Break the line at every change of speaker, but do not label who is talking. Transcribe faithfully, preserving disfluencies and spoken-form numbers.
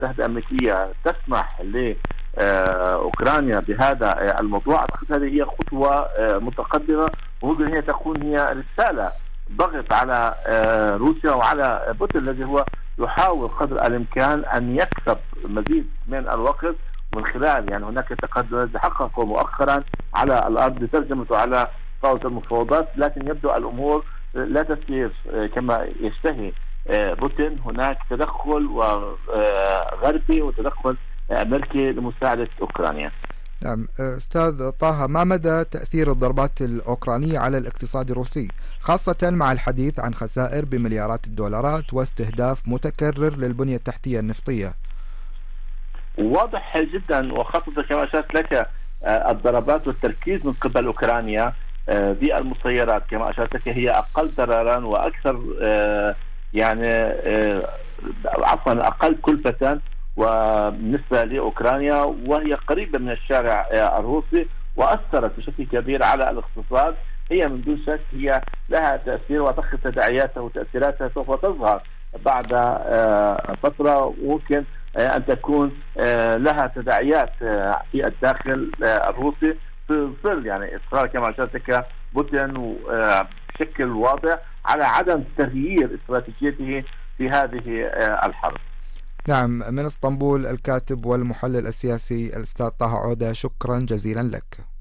المتحدة الأمريكية تسمح لأوكرانيا بهذا الموضوع، أعتقد هذه هي خطوة متقدمة، وممكن هي تكون هي رسالة ضغط على روسيا وعلى بوتين الذي هو يحاول قدر الإمكان أن يكسب مزيد من الوقت من خلال يعني هناك تقدمات تحققوا مؤخرا على الأرض ترجمته على طاولة المفاوضات، لكن يبدو الأمور لا تسير كما يشتهي بوتين. هناك تدخل غربي وتدخل أمريكي لمساعدة أوكرانيا.
نعم أستاذ طه، ما مدى تأثير الضربات الأوكرانية على الاقتصاد الروسي، خاصة مع الحديث عن خسائر بمليارات الدولارات واستهداف متكرر للبنية التحتية النفطية؟
واضح جدا، وخاصة كما أشرت لك الضربات والتركيز من قبل أوكرانيا بالمسيرات كما أشرت لك هي أقل ضررا وأكثر يعني عفوا أقل كلفة وبالنسبة لأوكرانيا، وهي قريبة من الشارع الروسي وأثرت بشكل كبير على الاقتصاد. هي من دون شك هي لها تأثير، وأعتقد تداعياتها وتأثيراتها سوف تظهر بعد فترة، وممكن أن تكون لها تداعيات في الداخل الروسي في ظل يعني إصرار كما أشرت لك بوتين بشكل واضح على عدم تغيير استراتيجيته في هذه الحرب.
نعم، من اسطنبول الكاتب والمحلل السياسي الأستاذ طه عودة، شكرا جزيلا لك.